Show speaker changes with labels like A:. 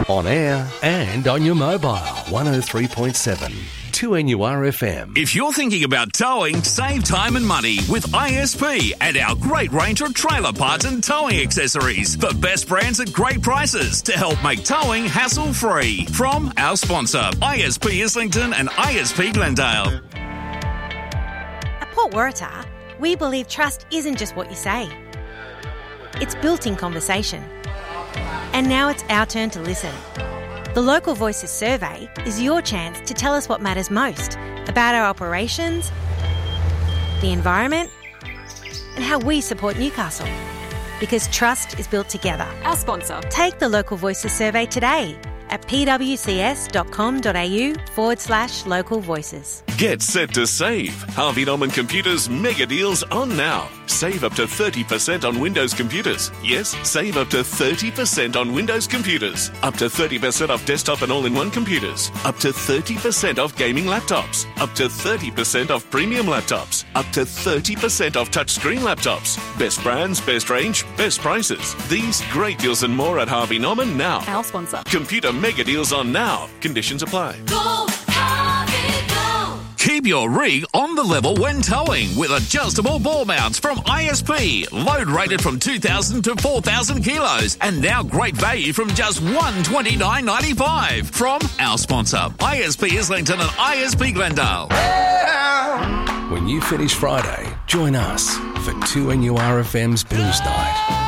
A: On air and on your mobile. 103.7. 2NURFM.
B: If you're thinking about towing, save time and money with ISP and our great range of trailer parts and towing accessories. The best brands at great prices to help make towing hassle-free. From our sponsor, ISP Islington and ISP Glendale.
C: At Port Waratah, we believe trust isn't just what you say. It's built in conversation. And now it's our turn to listen. The Local Voices survey is your chance to tell us what matters most about our operations, the environment, and how we support Newcastle. Because trust is built together.
D: Our sponsor.
C: Take the Local Voices survey today at pwcs.com.au/local voices.
E: Get set to save. Harvey Norman Computers mega deals on now. Save up to 30% on Windows computers. Yes, save up to 30% on Windows computers. Up to 30% off desktop and all-in-one computers. Up to 30% off gaming laptops. Up to 30% off premium laptops. Up to 30% off touchscreen laptops. Best brands, best range, best prices. These great deals and more at Harvey Norman now.
D: Our sponsor.
E: Computer mega deals on now. Conditions apply.
B: Go, Harvey, go! Keep your rig on the level when towing with adjustable ball mounts from ISP. Load rated from 2,000 to 4,000 kilos. And now great value from just $129.95. From our sponsor, ISP Islington and ISP Glendale.
A: When you finish Friday, join us for 2NURFM's Blues Night.